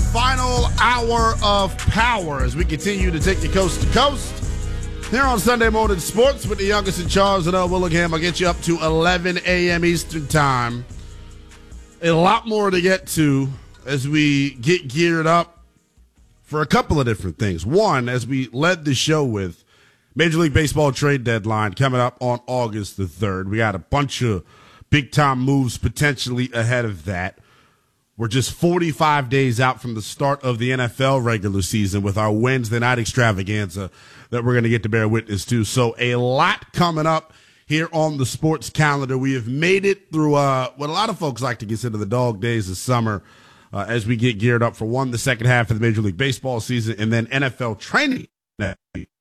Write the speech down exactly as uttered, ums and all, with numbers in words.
final hour of power as we continue to take you coast to coast. Here on Sunday Morning Sports with the youngest in charge, and Willingham. I'll get you up to eleven a.m. Eastern Time. A lot more to get to as we get geared up for a couple of different things. One, as we led the show with Major League Baseball trade deadline coming up on August the third. We got a bunch of big-time moves potentially ahead of that. We're just forty-five days out from the start of the N F L regular season with our Wednesday night extravaganza that we're going to get to bear witness to. So a lot coming up here on the sports calendar. We have made it through uh, what a lot of folks like to consider the dog days of summer uh, as we get geared up for, one, the second half of the Major League Baseball season, and then N F L training next week.